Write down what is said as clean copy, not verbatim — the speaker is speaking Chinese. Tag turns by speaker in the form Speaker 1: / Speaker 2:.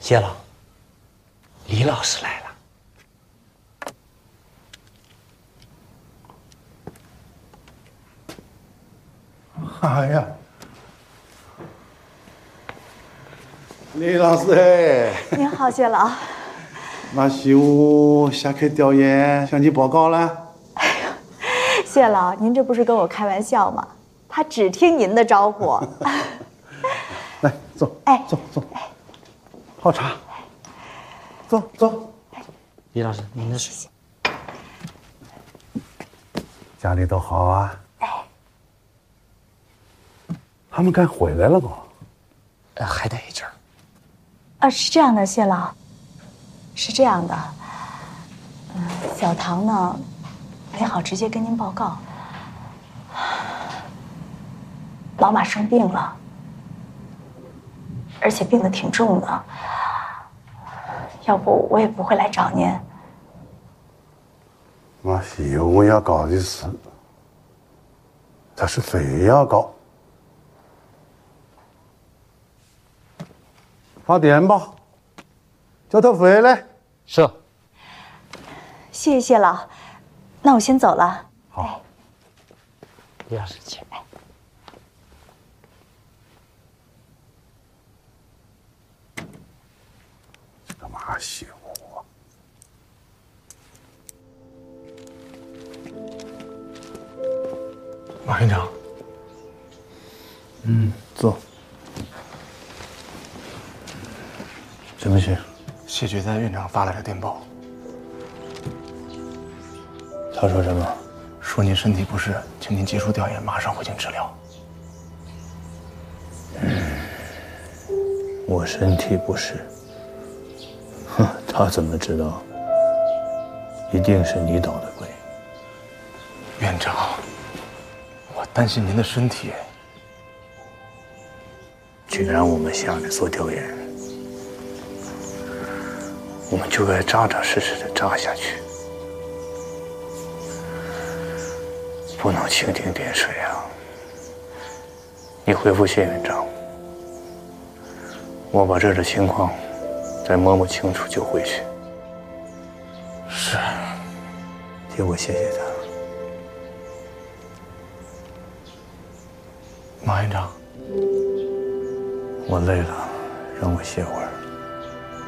Speaker 1: 谢了，李老师来了。
Speaker 2: 哎呀，李老师哎！
Speaker 3: 您好，谢老。
Speaker 2: 那西武下去调研向你报告了。
Speaker 3: 谢老，您这不是跟我开玩笑吗？他只听您的招呼。
Speaker 2: 来，走，走，好茶，走。
Speaker 1: 李老师，您的水。
Speaker 2: 家里都好啊？他们该回来了不？
Speaker 1: 还得一阵儿。
Speaker 3: 是这样的，谢老，是这样的，小唐呢，没好直接跟您报告，老马生病了，而且病得挺重的，要不我也不会来找您。
Speaker 2: 那西武要搞的事，他是非要搞。发电吧，叫他回来。
Speaker 1: 是。
Speaker 3: 谢谢老，那我先走了。
Speaker 2: 好，
Speaker 1: 李老师，请。
Speaker 2: 这个马西武啊！
Speaker 4: 马院长。
Speaker 2: 走。什么事？
Speaker 4: 谢觉在院长发来的电报。
Speaker 2: 他说什么？
Speaker 4: 说您身体不适，请您结束调研，马上回京治疗。
Speaker 5: 我身体不适。哼，他怎么知道？一定是你捣的鬼。
Speaker 4: 院长，我担心您的身体。
Speaker 5: 既然我们下来做调研，我们就该扎扎实实的扎下去，不能蜻蜓点水啊！你回复谢院长，我把这儿的情况再摸摸清楚就回去。
Speaker 4: 是，
Speaker 5: 替我谢谢他。
Speaker 4: 马院长，
Speaker 5: 我累了，让我歇会儿。